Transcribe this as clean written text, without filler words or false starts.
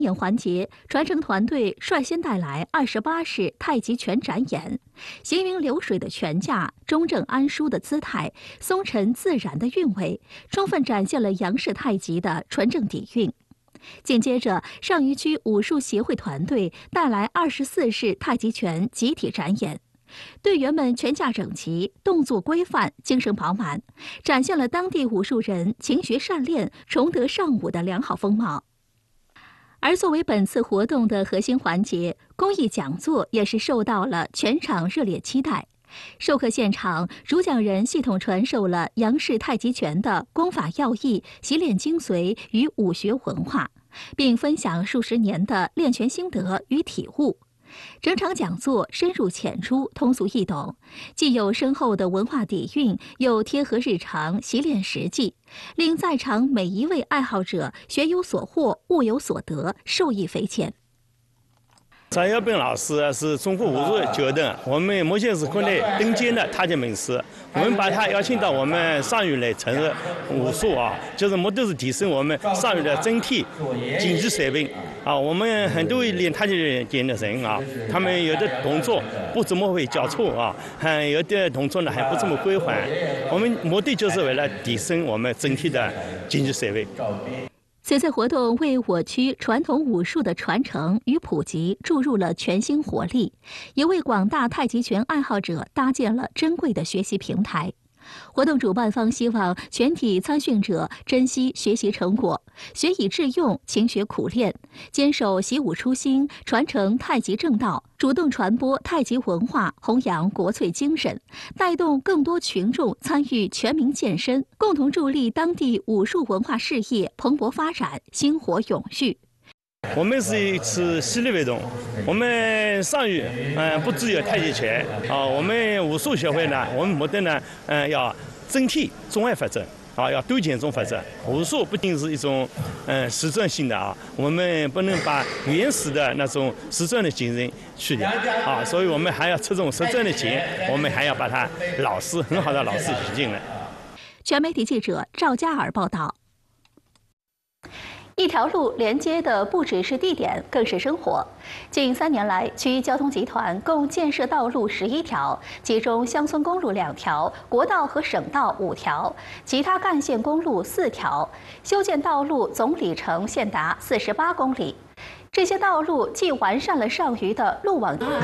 演环节，传承团队率先带来28式太极拳展演，行云流水的拳架，中正安舒的姿态，松沉自然的韵味，充分展现了杨氏太极的纯正底蕴。紧接着，上虞区武术协会团队带来24式太极拳集体展演，队员们拳架整齐，动作规范，精神饱满，展现了当地武术人勤学善练、崇德尚武的良好风貌。而作为本次活动的核心环节，公益讲座也是受到了全场热烈期待。授课现场，主讲人系统传授了杨氏太极拳的功法要义、习练精髓与武学文化，并分享数十年的练拳心得与体悟。整场讲座深入浅出，通俗易懂，既有深厚的文化底蕴，又贴合日常习练实际，令在场每一位爱好者学有所获、悟有所得，受益匪浅。 张耀斌老师是中国武术九等，我们目前是国内顶尖的太极门师。我们把他邀请到我们上虞来承认武术就是目的是提升我们上虞的整体竞技水平我们很多练太极拳的人他们有的动作不怎么会交错有的动作呢还不怎么规范。我们目的就是为了提升我们整体的竞技水平。 此次活动为我区传统武术的传承与普及注入了全新活力，也为广大太极拳爱好者搭建了珍贵的学习平台。活动主办方希望全体参训者珍惜学习成果，学以致用，勤学苦练，坚守习武初心，传承太极正道，主动传播太极文化，弘扬国粹精神，带动更多群众参与全民健身，共同助力当地武术文化事业蓬勃发展，薪火永续。 我们是一次系列活动，我们上虞不只有太极拳我们武术协会呢，我们目的呢要整体综合发展要多健中发展。武术不仅是一种实战性的我们不能把原始的那种实战的精神去掉所以我们还要侧重实战的精，我们还要把它很好的老师引进来。 全媒体记者赵佳尔报道。一条路连接的不只是地点，更是生活。近3年来，区交通集团共建设道路11条，其中乡村公路2条，国道和省道5条，其他干线公路4条，修建道路总里程现达48公里。这些道路既完善了上虞的路网